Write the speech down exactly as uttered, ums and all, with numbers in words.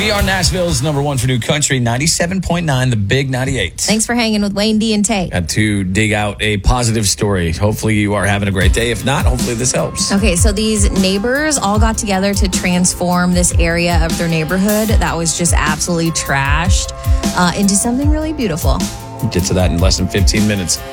We are Nashville's number one for new country, ninety-seven point nine, the Big ninety-eight. Thanks for hanging with Wayne D and Tate. Had to dig out a positive story. Hopefully you are having a great day. If not, hopefully this helps. Okay, so these neighbors all got together to transform this area of their neighborhood that was just absolutely trashed uh, into something really beautiful. Get to that in less than fifteen minutes.